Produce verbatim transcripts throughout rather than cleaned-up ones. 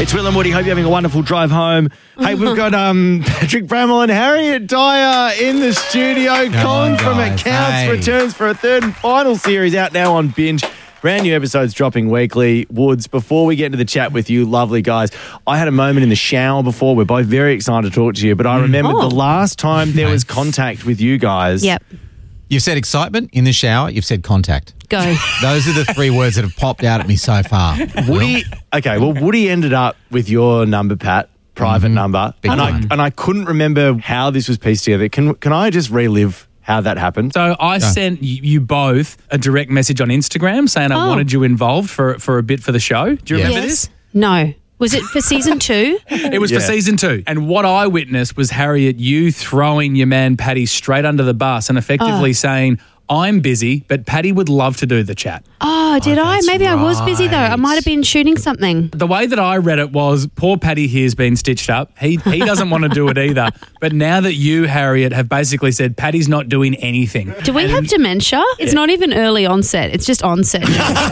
It's Will and Woody. Hope you're having a wonderful drive home. Hey, we've got um, Patrick Bramwell and Harriet Dyer in the studio. Come Colin on, from guys. Accounts Hey. returns for a third and final series out now on Binge. Brand new episodes dropping weekly. Woods, before we get into the chat with you, lovely guys, I had a moment in the shower before. We're both very excited to talk to you, but I remembered Oh. the last time there was contact with you guys. Yep. You've said excitement in the shower. You've said contact. Go. Those are the three words that have popped out at me so far. Woody, okay, well, Woody ended up with your number, Pat, private number, Big and I time. and I couldn't remember how this was pieced together. Can can I just relive how that happened? So I sent y- you both a direct message on Instagram saying I Oh. wanted you involved for for a bit for the show. Do you Yeah. remember Yes. this? No. Was it for season two? It was Yeah. for season two. And what I witnessed was, Harriet, you throwing your man Paddy straight under the bus and effectively Oh. saying, I'm busy, but Paddy would love to do the chat. Oh, did I? that's Maybe I was busy though. I right. might have been shooting something. The way that I read it was, poor Paddy here's been stitched up. He he doesn't want to do it either. But now that you, Harriet, have basically said Paddy's not doing anything. Do we have dementia? It's not even early onset. It's just onset.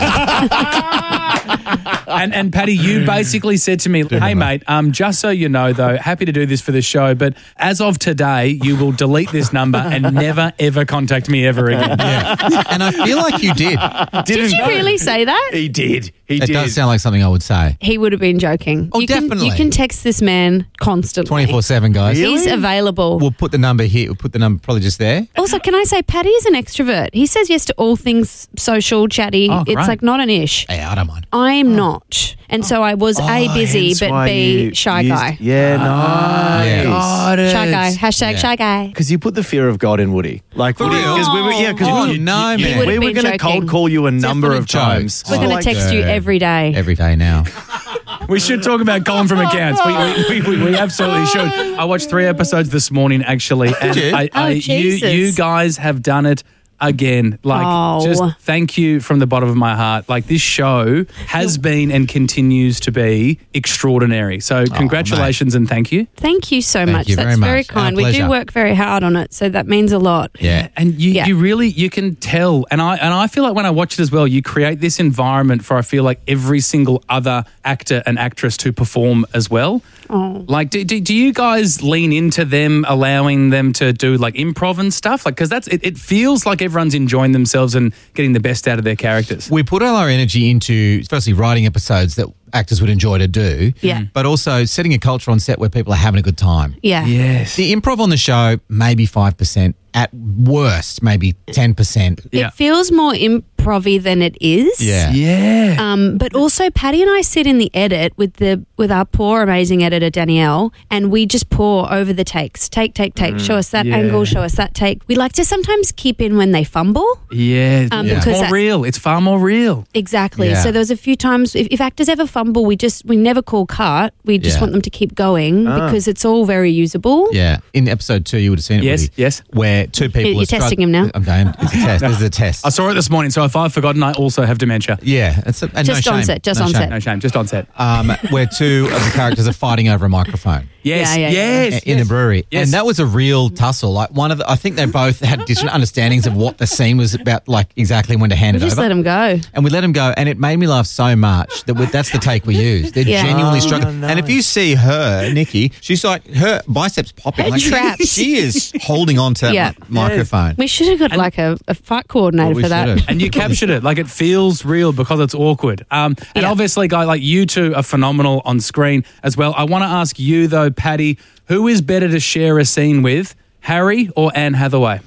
And and Paddy, you basically said to me, hey mate, um, just so you know though, happy to do this for the show, but as of today, you will delete this number and never ever contact me ever again. Yeah. And I feel like you did. Did you really say that? He did. He It did. does sound like something I would say. He would have been joking. Oh, you can, definitely. You can text this man constantly. twenty-four seven, guys. He's available. We'll put the number here. We'll put the number probably just there. Also, can I say Paddy is an extrovert. He says yes to all things social, chatty. Oh, it's great. like not an ish. Hey, I don't mind. I'm not. And so I was A, busy, Hence but why B, you shy used- guy. Yeah, nice. Yeah. Got it. Shy guy. Hashtag Yeah. shy guy. Because you put the fear of God in Woody. Like, For Woody, real? because we were, yeah, because Oh, we, no, you- man. would we have were been going to cold joking. call you a number Definite of joke. times. We're Oh, going like to text you that. every day. Every day now. We should talk about Colin from Accounts. We, we, we, we absolutely should. I watched three episodes this morning, actually. And Did you? I, I, Oh, you, Jesus. you guys have done it again. Like, Oh. just thank you from the bottom of my heart. Like, this show has been and continues to be extraordinary. So congratulations and thank you. Thank you so Thank much. you That's very very, much. Our kind. We pleasure. do work very hard on it, so that means a lot. Yeah. And you, Yeah. you really, you can tell. And I and I feel like when I watch it as well, you create this environment for, I feel like, every single other actor and actress to perform as well. Oh. Like, do, do, do you guys lean into them, allowing them to do like improv and stuff? Like, because that's it, it feels like everyone's enjoying themselves and getting the best out of their characters. We put all our energy into, firstly, writing episodes that actors would enjoy to do. Yeah. But also setting a culture on set where people are having a good time. Yeah. Yes. The improv on the show, maybe five percent. At worst, maybe ten percent. Yeah. It feels more improv-y than it is. Yeah. Yeah. Um, but also, Paddy and I sit in the edit with the with our poor, amazing editor Danielle, and we just pour over the takes. Take, take, take. show us that yeah. angle. Show us that take. We like to sometimes keep in when they fumble. yeah. Um, It's because more that- real. It's far more real. Exactly. Yeah. So there was a few times if, if actors ever fumble, we just we never call cut. We just Yeah. want them to keep going Ah. because it's all very usable. Yeah. In episode two, you would have seen it. Yes, Woody, yes. Where two people You're are strugg- testing him now. I'm going. It's a test. This is a test. I saw it this morning, so if I've forgotten, I also have dementia. Yeah. It's a, and Just no on shame. set, just No on shame. set. No shame, just on set. Um, where two of the characters are fighting over a microphone. Yes, Yeah, yeah, yeah. yes, in yes. the brewery, Yes. and that was a real tussle. Like one of the, I think they both had different understandings of what the scene was about, like exactly when to hand We it just over. let them go. And we let him go, and it made me laugh so much that we, that's the take we used. They're Yeah. genuinely Oh, struggling. nice. And if you see her, Nikki, she's like her biceps popping, Her like traps. she is holding on to that Yeah. mi- microphone. We should have got like a, a fight coordinator Well, we for that. should have. And you captured it. Like, it feels real because it's awkward. Um, and Yeah. obviously, guy, like you two are phenomenal on screen as well. I want to ask you, though, Paddy, who is better to share a scene with, Harry or Anne Hathaway?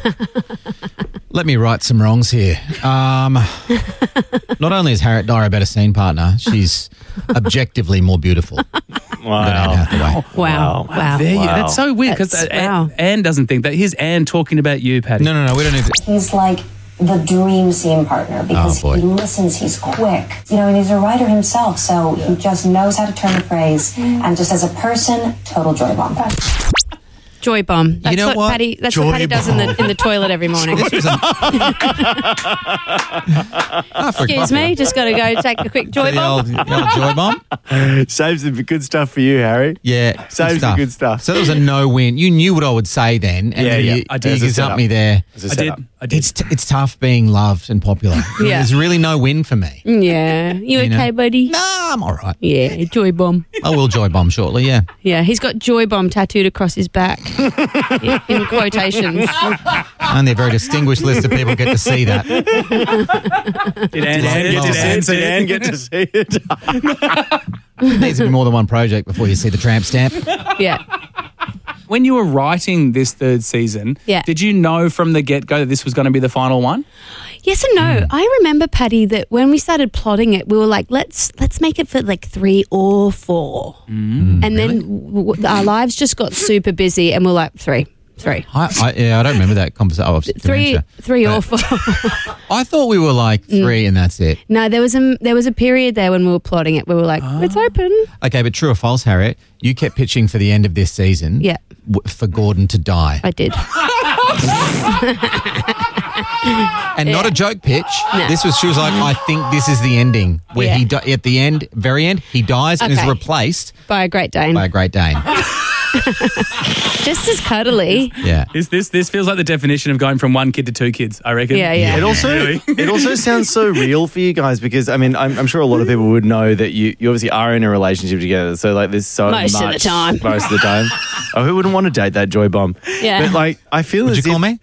Let me right some wrongs here. Um, not only is Harriet Dyer a better scene partner, she's objectively more beautiful than Anne Wow. Hathaway. Wow. Wow. There you, Wow. that's so weird because That's- Anne, wow. Anne doesn't think that. Here's Anne talking about you, Paddy. No, no, no, we don't need to. He's like the dream scene partner because Oh, boy. he listens, he's quick. You know, and he's a writer himself, so he just knows how to turn a phrase. And just as a person, total joy bomb. Joy bomb. That's know what, what? Paddy. That's Joy what Paddy does in the in the toilet every morning. This was a- Ah, for Excuse coffee. me, just got to go take a quick joy The bomb. old, the old joy bomb. Saves the good stuff for you, Harry. Yeah, Saves the good stuff. So that was a no-win. You knew what I would say then, and Yeah, you, yeah. you, I did. you As a gazumped setup. me there. As a I setup. did. I did. It's t- it's tough being loved and popular. Yeah. There's really no win for me. Yeah. You, You know? okay, buddy? Nah, I'm all right. Yeah, joy bomb. I will joy bomb shortly, yeah. Yeah, he's got joy bomb tattooed across his back in, in quotations. Only a very distinguished list of people get to see that. Did Anne, Anne, Love did it. Anne see Did Anne it? get to see it? Needs to be more than one project before you see the tramp stamp. Yeah. When you were writing this third season, Yeah. did you know from the get-go that this was going to be the final one? Yes and no. Hmm. I remember, Patty, that when we started plotting it, we were like, let's let's make it for like three or four. Hmm. And then w- w- our lives just got super busy, and we're like, three, three, I, I, yeah, I don't remember that conversation. Oh, three, dementia. three or But four. I thought we were like three and that's it. No, there was a there was a period there when we were plotting it. We were like, it's open. Okay, but true or false, Harriet, you kept pitching for the end of this season Yeah. w- for Gordon to die. I did. And not a joke pitch. No. This was, she was like, I think this is the ending. Where Yeah. he, di- at the end, very end, he dies and is Okay. replaced By a Great Dane. by a Great Dane. Just as cuddly. Yeah. Is this this feels like the definition of going from one kid to two kids, I reckon. Yeah, yeah. It also Really? it also sounds so real for you guys because I mean I'm, I'm sure a lot of people would know that you, you obviously are in a relationship together. So like there's so Most of the much time. most of the time. Oh, who wouldn't want to date that joy bomb? Yeah. But like I feel Would as you call if,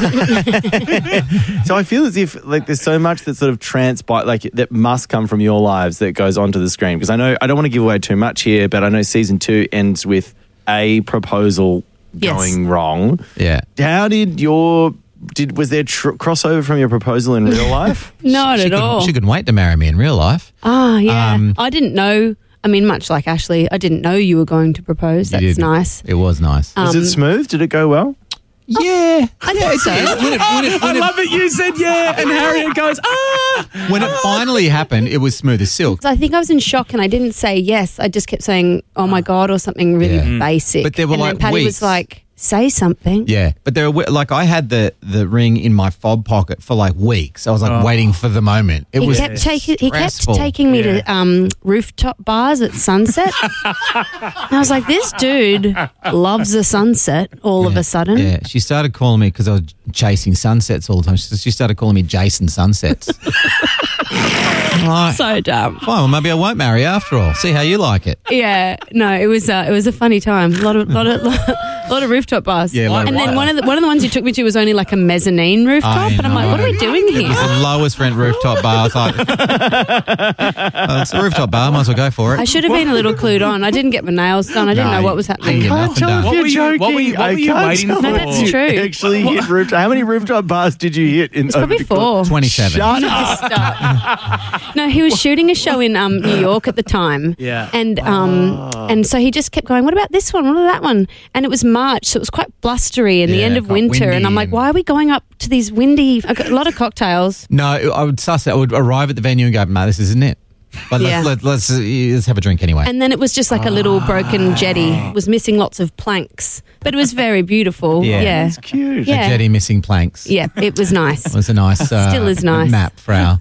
me? So I feel as if like there's so much that sort of transpire like that must come from your lives that goes onto the screen because I know I don't want to give away too much here, but I know season two ends with a proposal Yes. going wrong. Yeah. How did your did was there tr- crossover from your proposal in real life? Not She at couldn't, all. she couldn't wait to marry me in real life. Ah, yeah. Um, I didn't know. I mean, much like Ashley, I didn't know you were going to propose. You That's didn't. nice. It was nice. Was Um, it smooth? Did it go well? yeah. I think so. When it, when it, I when it, love it. You said yeah, and Harriet goes, ah. when it finally happened, it was smooth as silk. So I think I was in shock and I didn't say yes. I just kept saying, oh my God, or something really Yeah. basic. But there were, and like, then Patty weeks. was like, say something. Yeah, but there were like I had the the ring in my fob pocket for like weeks. I was like waiting for the moment. It He was kept taking he kept stressful. taking me Yeah. to um, rooftop bars at sunset. And I was like, this dude loves the sunset all of Yeah, a sudden. Yeah, she started calling me because I was chasing sunsets all the time. She, she started calling me Jason Sunsets. I'm like, So dumb. fine, well maybe I won't marry you after all. See how you like it. Yeah, no, it was uh, it was a funny time. A lot of lot of lot of rooftop bars. Yeah, a lot of and then rooftop. one of the one of the ones you took me to was only like a mezzanine rooftop, I and I'm like, what are we know. doing It was here? the lowest rent rooftop bar. I was like, oh, it's a rooftop bar. Might as well go for it. I should have been a little clued on. I didn't get my nails done. I didn't No, know what was I happening. get Can't nothing tell done. if What you're were you- joking. what were you- what I were you can't waiting tell for? No, that's if you true. Actually, hit rooftop. How many rooftop bars did you hit in? It's probably four. twenty-seven. Shut up. Stop. No, he was shooting a show in um, New York at the time. Yeah. And um, and so he just kept going, what about this one? What about that one? And it was March, so it was quite blustery in the Yeah, end of quite winter. And I'm windy like, and- why are we going up to these windy, I got a lot of cocktails. No, I would suss it. I would arrive at the venue and go, "Mate, this isn't it." But Yeah. let's, let's let's uh, let's have a drink anyway. And then it was just like a little broken jetty. It was missing lots of planks, but it was very beautiful. Yeah. Yeah. It's cute. Yeah. A jetty missing planks. Yeah, it was nice. It was a nice, uh, Still is nice. map for our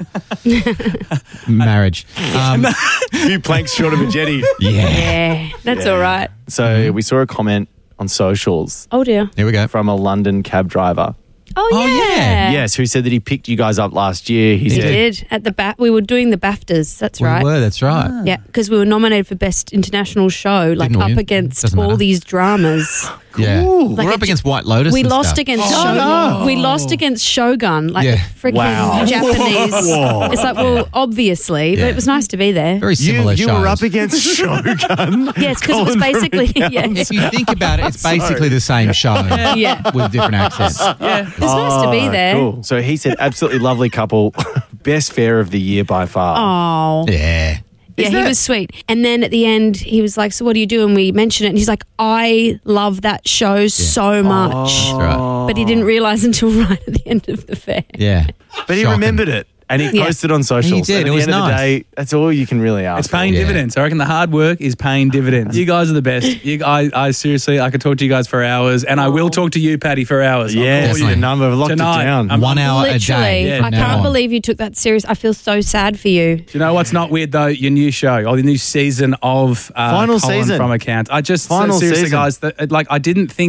marriage. Um, A few planks short of a jetty. yeah. Yeah, that's Yeah. all right. So we saw a comment on socials Oh dear. Here we go. from a London cab driver. Oh, Oh, yeah. yeah. Yes, who said that he picked you guys up last year. He We said, did at the ba- we were doing the BAFTAs. That's We right. were. That's right. Yeah, because we were nominated for best international show, like Didn't up win. against Doesn't all matter. these dramas. Yeah. Like we're a up j- against White Lotus. We and lost stuff. against Oh, Shogun. no. We lost against Shogun, like Yeah. the freaking Wow. Japanese. Whoa. It's like, well, obviously, Yeah. but it was nice to be there. Very you, similar you shows. were up against Shogun. Yes, because it was Colin from basically Accounts. yeah, If you think about it, it's Sorry. basically the same show yeah. with different accents. Yeah. It was nice to be Oh, there. Cool. So he said, absolutely lovely couple. Best fare of the year by far. Oh. Yeah. Yeah, Is he that- was sweet. And then at the end, he was like, so what do you do? And we mentioned it. And he's like, I love that show so much. That's right. But he didn't realise until right at the end of the fair. Yeah. But he Shocking. remembered it. And he Yeah. posted on socials. He did. And It at was the end of nice. the day, that's all you can really ask. It's paying Yeah. dividends. I reckon the hard work is paying dividends. You guys are the best. You, I, I seriously, I could talk to you guys for hours, and I will talk to you, Patty, for hours. for. I'll Yes, call you. the number. I've locked Tonight, it down. I'm- One hour a Literally. day. Yeah, I from now can't on. believe you took that serious. I feel so sad for you. Do you know what's not weird though? Your new show or the new season of uh, Final Colin season. from Accounts. I just Final seriously, season. guys, that, like I didn't think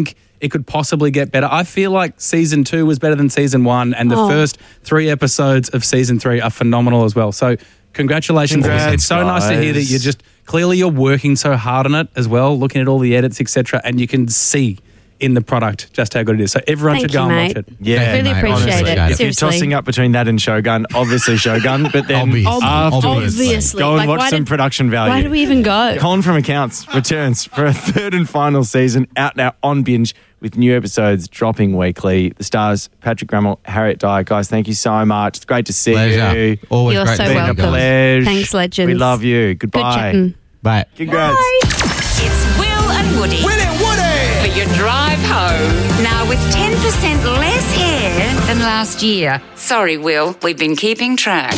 it could possibly get better. I feel like season two was better than season one, and the Oh. first three episodes of season three are phenomenal as well. So congratulations. Congrats, It's so nice to hear that guys. you're just, clearly you're working so hard on it as well, looking at all the edits, et cetera, and you can see in the product just how good it is. So everyone Thank should go you, and watch mate. it. Yeah, Really mate, appreciate honestly, it. guys. If you're Seriously. tossing up between that and Shogun, obviously Shogun, but then Obvious. afterwards, Obviously. Obviously. go and Like, watch why some did- production value. Why do we even go? Colin from Accounts returns for a third and final season, out now on Binge, with new episodes dropping weekly. The stars, Patrick Grammel, Harriet Dye. Guys, thank you so much. It's great to see Pleasure. you. Always You're great so to see you Been a welcome. guys. pledge. Thanks, legends. We love you. Good Goodbye. chatting. Bye. Congrats. It's Will and Woody. Will and Woody! For your drive home. Now with ten percent less hair than last year. Sorry, Will. We've been keeping track.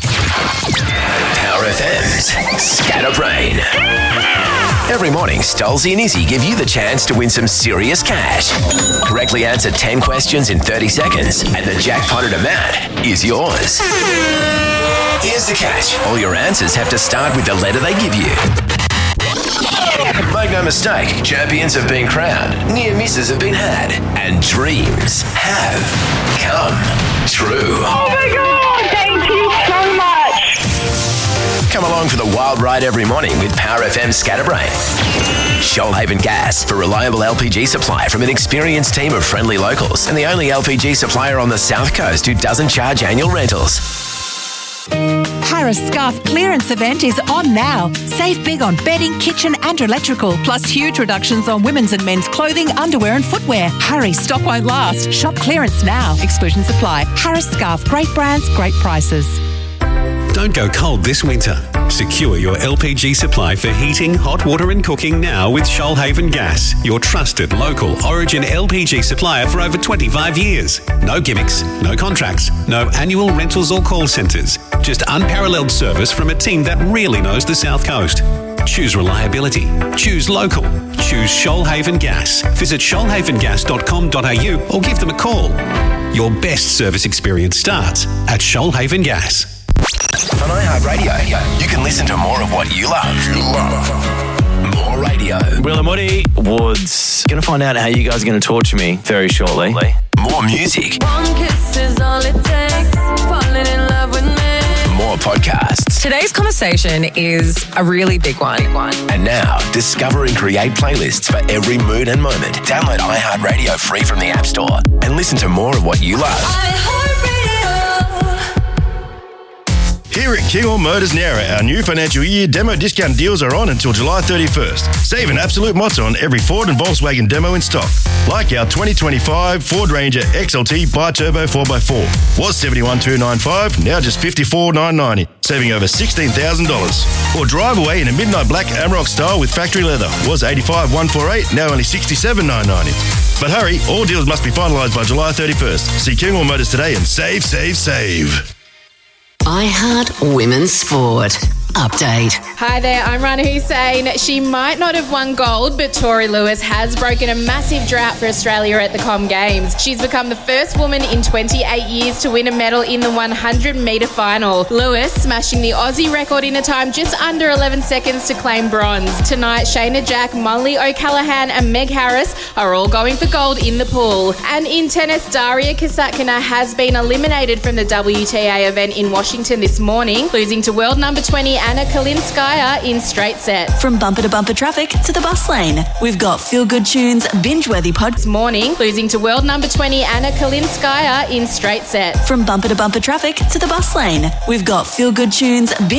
Power F M's Scatterbrain. Every morning, Stolzy and Izzy give you the chance to win some serious cash. Correctly answer ten questions in thirty seconds, and the jackpotted amount is yours. Here's the catch. All your answers have to start with the letter they give you. Make no mistake, champions have been crowned, near misses have been had, and dreams have come true. Oh my God, thank you so much. Come along for the wild ride every morning with Power F M Scatterbrain. Shoalhaven Gas, for reliable L P G supply from an experienced team of friendly locals, and the only L P G supplier on the South Coast who doesn't charge annual rentals. Harris Scarf clearance event is on now. Save big on bedding, kitchen and electrical, plus huge reductions on women's and men's clothing, underwear and footwear. Hurry, stock won't last. Shop clearance now. Exclusions apply. Harris Scarf, great brands, great prices. Don't go cold this winter. Secure your L P G supply for heating, hot water and cooking now with Shoalhaven Gas, your trusted local Origin L P G supplier for over twenty-five years. No gimmicks, no contracts, no annual rentals or call centres. Just unparalleled service from a team that really knows the South Coast. Choose reliability. Choose local. Choose Shoalhaven Gas. Visit shoalhaven gas dot com dot a u or give them a call. Your best service experience starts at Shoalhaven Gas. On iHeartRadio, you can listen to more of what you love. You love. More radio. Will and Woody Woods. Going to find out how you guys are going to torture me very shortly. More music. One kiss is all it takes. Falling in love with me. More podcasts. Today's conversation is a really big one. And now, discover and create playlists for every mood and moment. Download iHeartRadio free from the App Store and listen to more of what you love. Here at Kinghorn Motors Nowra, our new financial year demo discount deals are on until July thirty-first. Save an absolute motto on every Ford and Volkswagen demo in stock. Like our twenty twenty-five Ford Ranger X L T Bi-Turbo four by four. Was seventy-one thousand two hundred ninety-five dollars, now just fifty-four thousand nine hundred ninety dollars, saving over sixteen thousand dollars. Or drive away in a midnight black Amarok style with factory leather. Was eighty-five thousand one hundred forty-eight dollars, now only sixty-seven thousand nine hundred ninety dollars. But hurry, all deals must be finalised by July thirty-first. See Kinghorn Motors today and save, save, save. iHeart Women's Sport. Update. Hi there, I'm Rana Hussein. She might not have won gold, but Tori Lewis has broken a massive drought for Australia at the Com Games. She's become the first woman in twenty-eight years to win a medal in the one hundred metre final. Lewis smashing the Aussie record in a time just under eleven seconds to claim bronze. Tonight, Shayna Jack, Molly O'Callaghan and Meg Harris are all going for gold in the pool. And in tennis, Daria Kasatkina has been eliminated from the W T A event in Washington this morning, losing to world number twenty Anna Kalinskaya in straight sets. From bumper to bumper traffic to the bus lane, we've got feel-good tunes, binge-worthy pod. This morning, losing to world number twenty Anna Kalinskaya in straight sets. From bumper to bumper traffic to the bus lane, we've got feel-good tunes, binge